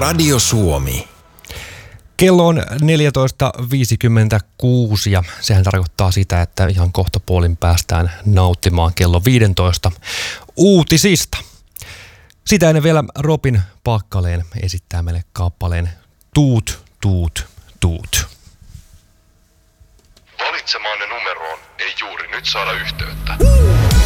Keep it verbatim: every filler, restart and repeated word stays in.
Radio Suomi. Kello on neljätoista viisikymmentäkuusi ja sehän tarkoittaa sitä, että ihan kohta puolin päästään nauttimaan kello viisitoista uutisista. Sitä ennen vielä Robin Packalén esittää meille kappaleen Tuut, tuut, tuut. Valitsemaanne numeroon ei juuri nyt saada yhteyttä.